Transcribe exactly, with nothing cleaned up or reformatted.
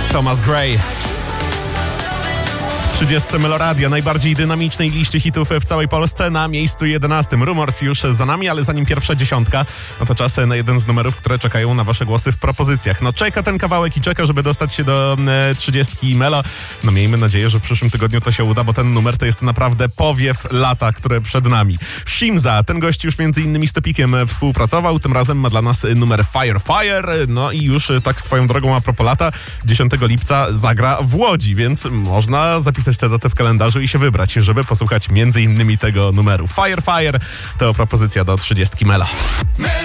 Thomas Gray. trzydziestce Meloradia, najbardziej dynamicznej liście hitów w całej Polsce, na miejscu jedenastym. Rumors już za nami, ale zanim pierwsza dziesiątka, no to czas na jeden z numerów, które czekają na wasze głosy w propozycjach. No czeka ten kawałek i czeka, żeby dostać się do e, trzydziestki Melo. No miejmy nadzieję, że w przyszłym tygodniu to się uda, bo ten numer to jest naprawdę powiew lata, które przed nami. Shimza, ten gość już między innymi z Topikiem współpracował, tym razem ma dla nas numer Fire Fire, no i już tak swoją drogą a propos lata, dziesiątego lipca zagra w Łodzi, więc można zapisać tę datę w kalendarzu i się wybrać, żeby posłuchać między innymi tego numeru. Fire Fire to propozycja do trzydziestki Melo.